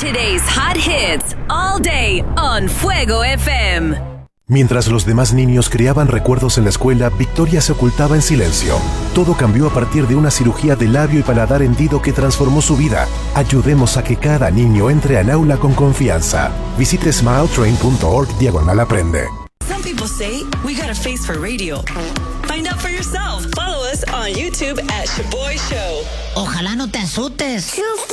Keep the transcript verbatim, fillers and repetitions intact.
Today's hot hits all day on Fuego F M. Mientras los demás niños creaban recuerdos en la escuela, Victoria se ocultaba en silencio. Todo cambió a partir de una cirugía de labio y paladar hendido que transformó su vida. Ayudemos a que cada niño entre al aula con confianza. Visite smiletrain.org diagonal aprende. Some people say we got a face for radio. Find out for yourself. Follow us on YouTube at Shaboy Show. Ojalá no te asustes.